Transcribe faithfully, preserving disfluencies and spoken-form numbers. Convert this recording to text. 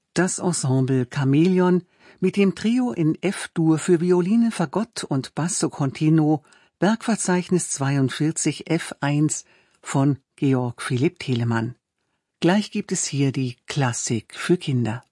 Das Ensemble Chamäleon mit dem Trio in F-Dur für Violine, Fagott und Basso Continuo, Werkverzeichnis zweiundvierzig F eins von Georg Philipp Telemann. Gleich gibt es hier die Klassik für Kinder.